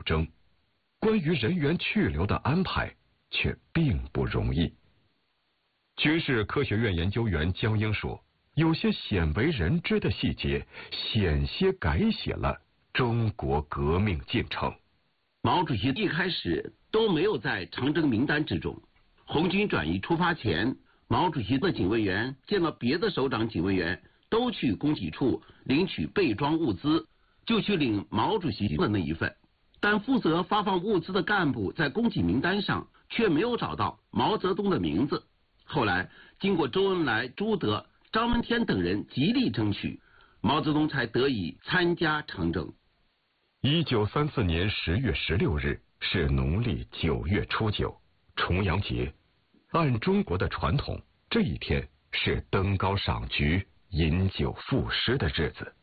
争，关于人员去留的安排却并不容易。军事科学院研究员江英说，有些鲜为人知的细节险些改写了中国革命进程。 毛主席一开始都没有在长征名单之中。红军转移出发前，毛主席的警卫员见到别的首长警卫员都去供给处领取备装物资，就去领毛主席的那一份。但负责发放物资的干部在供给名单上却没有找到毛泽东的名字。后来经过周恩来、朱德、张闻天等人极力争取，毛泽东才得以参加长征。 1934年10月16日是农历9月初9，重阳节。按中国的传统，这一天是登高赏菊、饮酒赋诗的日子。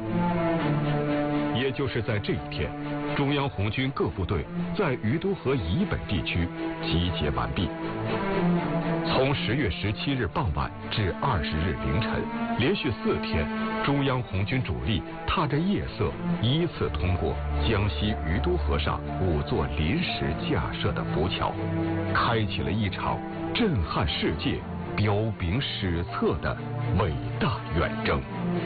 也就是在这一天，中央红军各部队在于都河以北地区集结完毕。从10月17日傍晚至20日凌晨，连续4天，中央红军主力踏着夜色，依次通过江西于都河上5座临时架设的浮桥，开启了一场震撼世界、彪炳史册的伟大远征。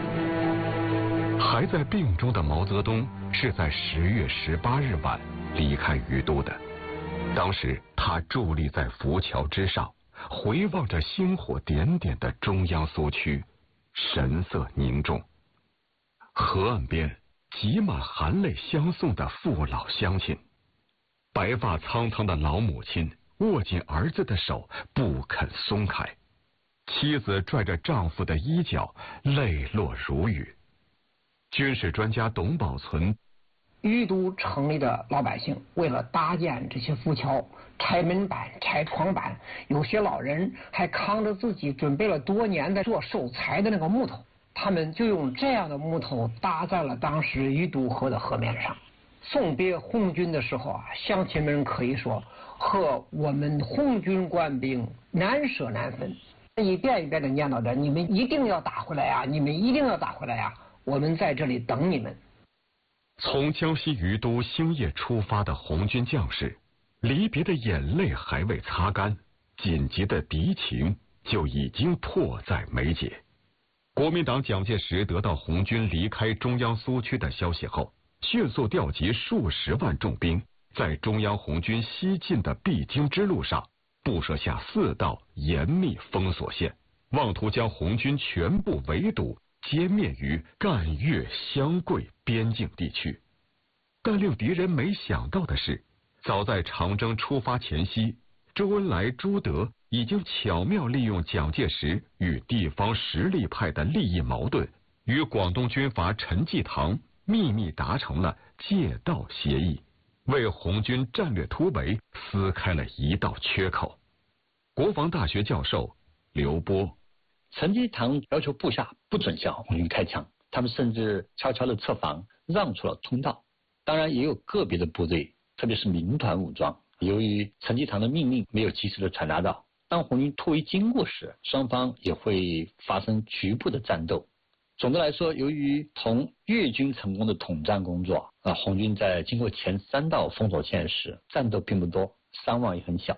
还在病中的毛泽东是在10月18日晚离开于都的。当时他伫立在浮桥之上，回望着星火点点的中央苏区，神色凝重。河岸边挤满含泪相送的父老乡亲，白发苍苍的老母亲握紧儿子的手不肯松开，妻子拽着丈夫的衣角，泪落如雨。军事专家董宝存， 于都城里的老百姓为了搭建这些浮桥，拆门板、拆窗板，有些老人还扛着自己准备了多年的做寿材的那个木头，他们就用这样的木头搭在了当时于都河的河面上。送别红军的时候啊，乡亲们可以说和我们红军官兵难舍难分，一遍一遍的念叨着：你们一定要打回来呀！你们一定要打回来呀！我们在这里等你们。 从江西于都星夜出发的红军将士，离别的眼泪还未擦干，紧急的敌情就已经迫在眉睫。国民党蒋介石得到红军离开中央苏区的消息后，迅速调集数十万重兵，在中央红军西进的必经之路上布设下4道严密封锁线，妄图将红军全部围堵，歼灭于赣粤湘桂边境地区。但令敌人没想到的是，早在长征出发前夕，周恩来、朱德已经巧妙利用蒋介石与地方实力派的利益矛盾，与广东军阀陈济棠秘密达成了借道协议，为红军战略突围撕开了一道缺口。国防大学教授刘波， 陈济棠要求部下不准向红军开枪，他们甚至悄悄的设防，让出了通道。当然也有个别的部队，特别是民团武装，由于陈济棠的命令没有及时的传达到，当红军突围经过时，双方也会发生局部的战斗。总的来说，由于同粤军成功的统战工作，红军在经过前3道封锁线时，战斗并不多，伤亡也很小。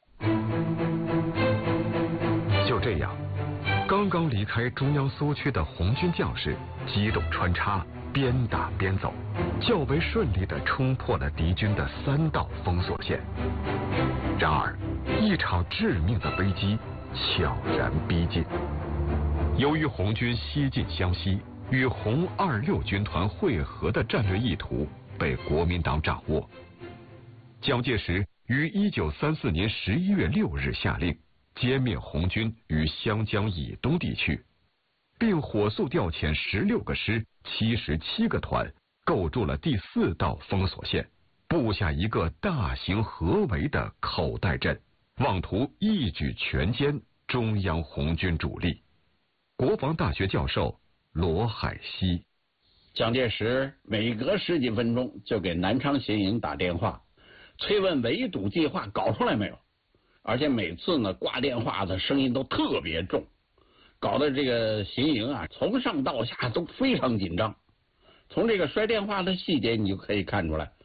就这样，刚刚离开中央苏区的红军将士机动穿插，边打边走，较为顺利地冲破了敌军的3道封锁线。然而，一场致命的危机悄然逼近。由于红军西进湘西，与红26军团会合的战略意图被国民党掌握，蒋介石于1934年11月6日下令歼灭红军于湘江以东地区，并火速调遣16个师、77个团，构筑了第4道封锁线，布下一个大型合围的口袋阵，妄图一举全歼中央红军主力。国防大学教授罗海西， 蒋介石每隔10几分钟就给南昌协营打电话，催问围堵计划搞出来没有，而且每次呢挂电话的声音都特别重，搞得这个协营啊从上到下都非常紧张。从这个摔电话的细节你就可以看出来，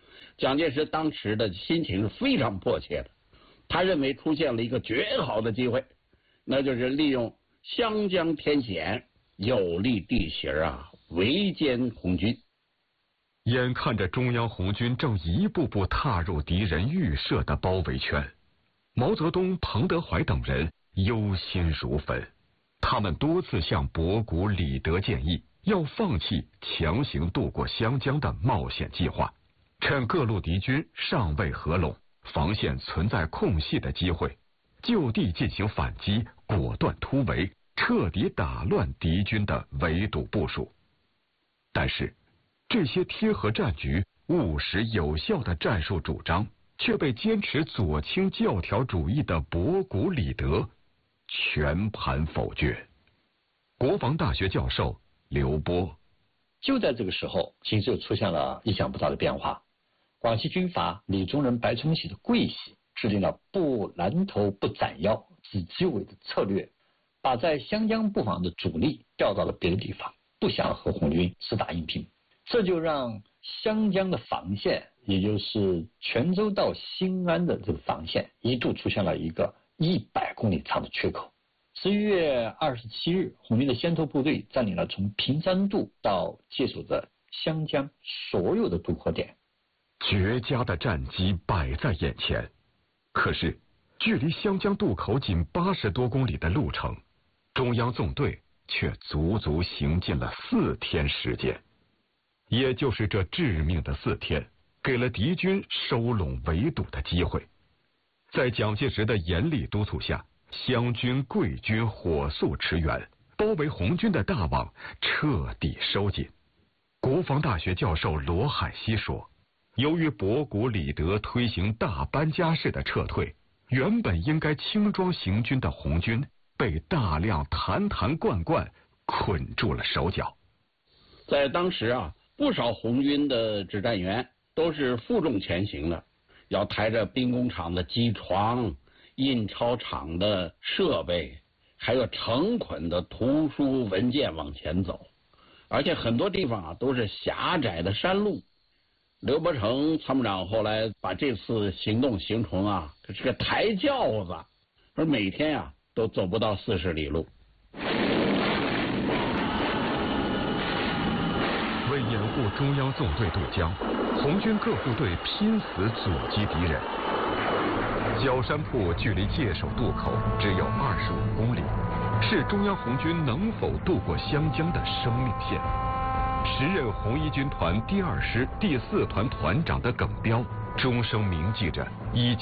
蒋介石当时的心情是非常迫切的，他认为出现了一个绝好的机会，那就是利用湘江天险、有利地形围歼红军。 眼看着中央红军正一步步踏入敌人预设的包围圈，毛泽东、彭德怀等人忧心如焚。他们多次向博古、李德建议要放弃强行渡过湘江的冒险计划，趁各路敌军尚未合拢，防线存在空隙的机会，就地进行反击，果断突围，彻底打乱敌军的围堵部署。但是这些贴合战局、务实有效的战术主张，却被坚持左倾教条主义的博古、李德全盘否决。国防大学教授刘波， 就在这个时候，形势又出现了意想不到的变化。广西军阀李宗仁、白崇禧的桂系制定了不拦头不斩腰、只击尾的策略，把在湘江布防的主力调到了别的地方，不想和红军厮打硬拼。这就让湘江的防线，也就是泉州到新安的这个防线，一度出现了一个100公里长的缺口。11月27日，红军的先头部队占领了从平山渡到界守着湘江所有的渡河点， 绝佳的战机摆在眼前。可是，距离湘江渡口仅80多公里的路程，中央纵队却足足行进了4天时间。也就是这致命的4天，给了敌军收拢围堵的机会。在蒋介石的严厉督促下，湘军、桂军火速驰援，包围红军的大网彻底收紧。国防大学教授罗海西说，由于博古、李德推行大搬家式的撤退，原本应该轻装行军的红军被大量坛罐捆住了手脚。 在当时不少红军的指战员都是负重前行的，要抬着兵工厂的机床、印钞厂的设备，还有成捆的图书文件往前走，而且很多地方都是狭窄的山路。刘伯承参谋长后来把这次行动形容这是个抬轿子，而每天都走不到40里路。 为掩护中央纵队渡江，红军各部队拼死阻击敌人。角山铺距离界守渡口只有25公里，是中央红军能否渡过湘江的生命线。时任红一军团第2师第4团团长的耿彪终生铭记着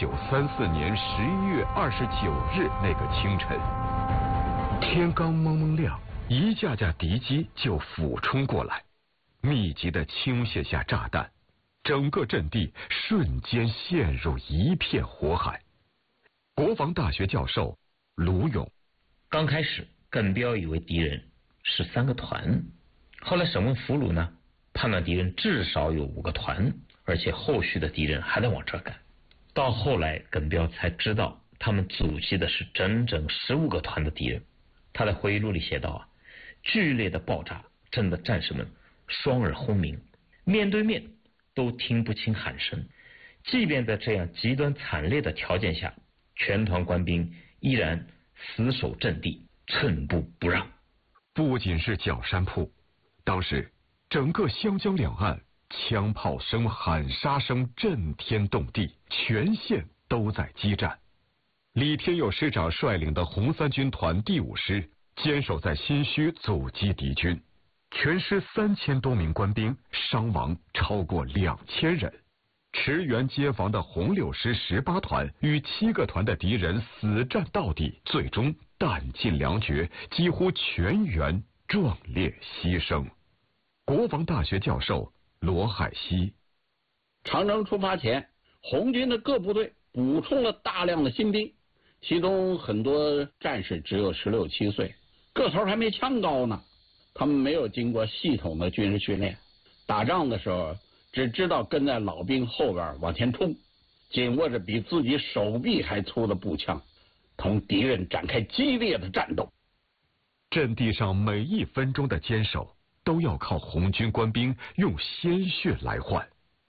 1934年11月29日那个清晨，天刚蒙蒙亮，一架架敌机就俯冲过来，密集地倾泻下炸弹，整个阵地瞬间陷入一片火海。国防大学教授卢勇， 刚开始耿彪以为敌人是3个团，后来审问俘虏呢，判断敌人至少有5个团，而且后续的敌人还在往这赶。到后来耿彪才知道，他们阻击的是整整15个团的敌人。他在回忆录里写道剧烈的爆炸震得战士们双耳轰鸣，面对面都听不清喊声。即便在这样极端惨烈的条件下，全团官兵依然死守阵地，寸步不让。 不仅是角山铺，当时整个湘江两岸枪炮声、喊杀声震天动地，全线都在激战。李天佑师长率领的红三军团第5师坚守在新圩阻击敌军，全师3000多名官兵，伤亡超过2000人。驰援接防的红6师18团与7个团的敌人死战到底，最终弹尽粮绝，几乎全员壮烈牺牲。国防大学教授罗海西， 长征出发前，红军的各部队补充了大量的新兵，其中很多战士只有16、17岁，个头还没枪高呢。他们没有经过系统的军事训练，打仗的时候只知道跟在老兵后边往前冲，紧握着比自己手臂还粗的步枪，同敌人展开激烈的战斗。 阵地上每1分钟的坚守都要靠红军官兵用鲜血来换。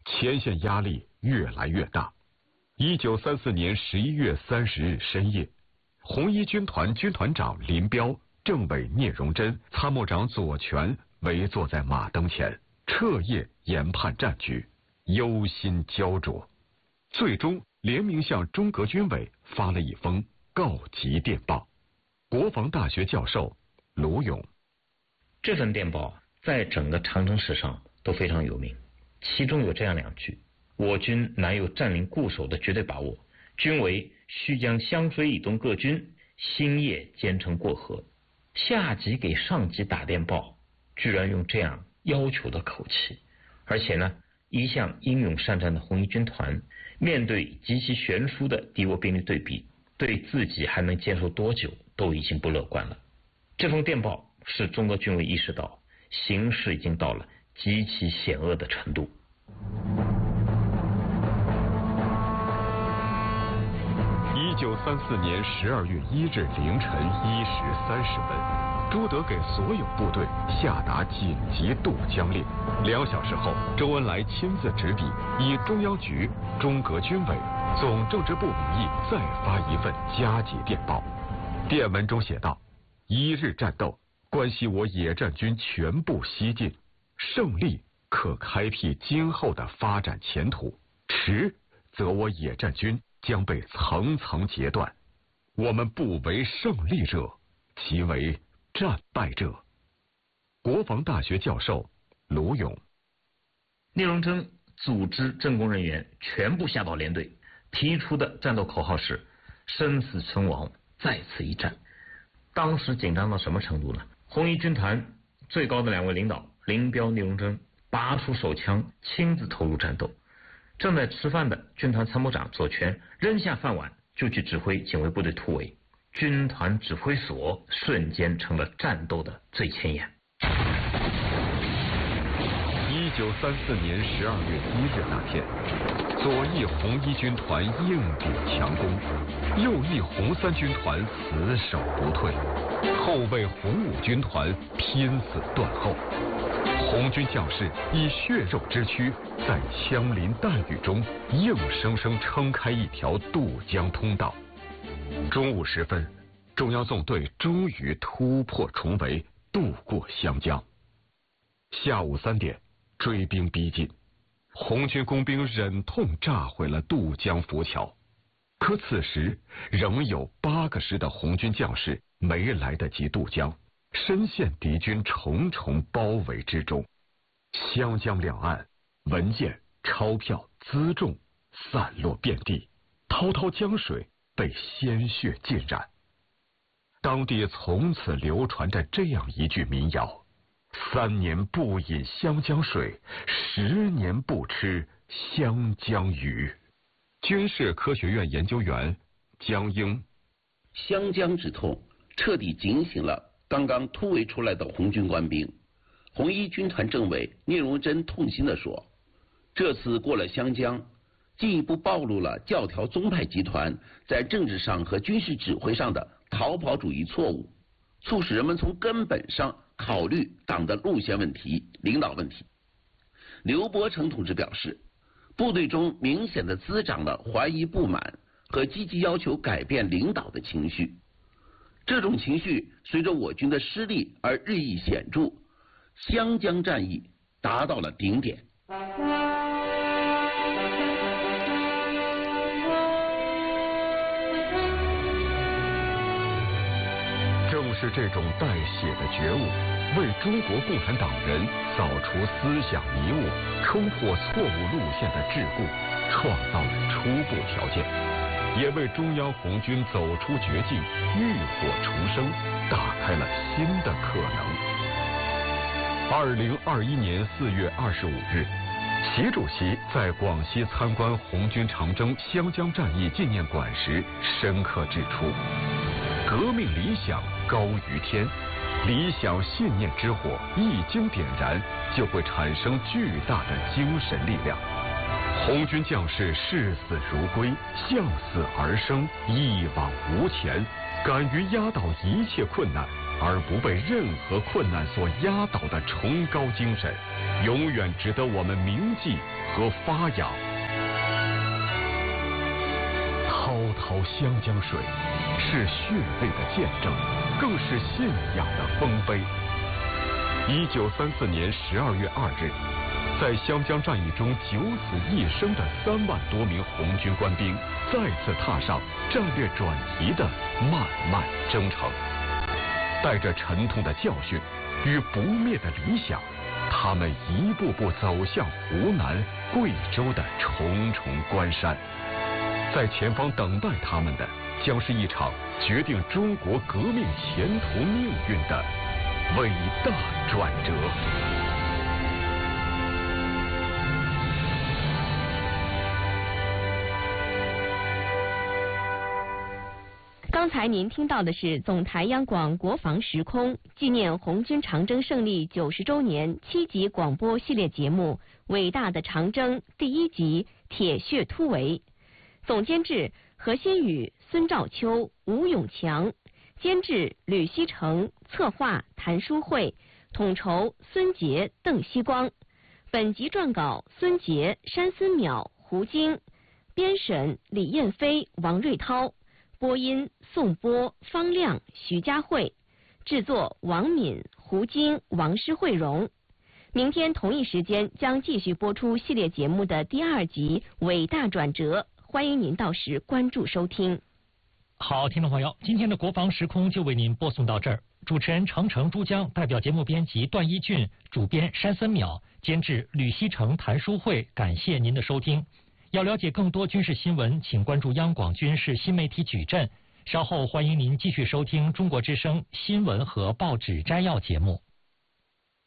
前线压力越来越大。1934年11月30日深夜，红一军团军团长林彪、政委聂荣臻、参谋长左权围坐在马灯前，彻夜研判战局，忧心焦灼。最终联名向中革军委发了一封告急电报。国防大学教授卢勇， 这份电报在整个长征史上都非常有名，其中有这样2句：我军难有占领固守的绝对把握，军委须将湘水以东各军星夜兼程过河。下级给上级打电报，居然用这样要求的口气，而且呢，一向英勇善战的红一军团，面对极其悬殊的敌我兵力对比，对自己还能坚守多久都已经不乐观了。这封电报使中国军委意识到形势已经到了极其险恶的程度。 1934年12月1日凌晨1时30分，朱德给所有部队下达紧急渡江令。2小时后，周恩来亲自执笔，以中央局、中革军委、总政治部名义再发一份加急电报。电文中写道：1日战斗关系我野战军全部西进，胜利可开辟今后的发展前途，迟则我野战军将被层层截断，我们不为胜利者，其为战败者。国防大学教授卢勇， 聂荣臻组织政工人员全部下到连队，提出的战斗口号是生死存亡，在此一战。当时紧张到什么程度呢？红一军团最高的2位领导林彪、聂荣臻拔出手枪，亲自投入战斗。正在吃饭的军团参谋长左权扔下饭碗就去指挥警卫部队突围，军团指挥所瞬间成了战斗的最前沿。 1934年12月1日那天，左翼红一军团硬抵强攻，右翼红3军团死守不退，后卫红5军团拼死断后。红军将士以血肉之躯，在枪林弹雨中硬生生撑开一条渡江通道。中午时分，中央纵队终于突破重围，渡过湘江。下午3点，追兵逼近，红军工兵忍痛炸毁了渡江浮桥。可此时仍有8个师的红军将士没来得及渡江，深陷敌军重重包围之中。湘江两岸，文件、钞票、辎重散落遍地，滔滔江水被鲜血浸染。当地从此流传着这样一句民谣：3年不饮湘江水，10年不吃湘江鱼。军事科学院研究员江英， 湘江之痛彻底警醒了刚刚突围出来的红军官兵。红一军团政委聂荣臻痛心地说，这次过了湘江，进一步暴露了教条宗派集团在政治上和军事指挥上的逃跑主义错误，促使人们从根本上考虑党的路线问题、领导问题。刘伯承同志表示，部队中明显的滋长了怀疑、不满和积极要求改变领导的情绪。这种情绪随着我军的失利而日益显著，湘江战役达到了顶点。 正是这种带血的觉悟，为中国共产党人扫除思想迷雾、冲破错误路线的桎梏创造了初步条件，也为中央红军走出绝境、浴火重生打开了新的可能。2021年4月25日，习主席在广西参观红军长征湘江战役纪念馆时深刻指出，革命理想高于天，理想信念之火一经点燃，就会产生巨大的精神力量。红军将士视死如归，向死而生，一往无前，敢于压倒一切困难， 而不被任何困难所压倒的崇高精神，永远值得我们铭记和发扬。滔滔湘江水是血泪的见证，更是信仰的丰碑。1934年12月2日，在湘江战役中九死一生的3万多名红军官兵，再次踏上战略转移的漫漫征程。带着沉痛的教训与不灭的理想，他们一步步走向湖南、贵州的重重关山。在前方等待他们的，将是一场决定中国革命前途命运的伟大转折。 刚才您听到的是总台央广国防时空纪念红军长征胜利90周年7集广播系列节目《伟大的长征》第1集《铁血突围》，总监制何新宇、孙兆秋、吴永强，监制吕锡成，策划谭书慧，统筹孙杰、邓锡光。本集撰稿孙杰、山思淼、胡晶，编审李燕飞、王瑞涛。播音宋波、方亮、徐佳慧，制作王敏、胡晶、王施慧荣。明天同一时间将继续播出系列节目的第2集《伟大转折》，欢迎您到时关注收听。 好，听众朋友，今天的国防时空就为您播送到这儿。主持人程程、珠江，代表节目编辑段一俊，主编山森淼，监制吕锡成、谭书慧，感谢您的收听。要了解更多军事新闻，请关注央广军事新媒体矩阵。稍后欢迎您继续收听中国之声新闻和报纸摘要节目。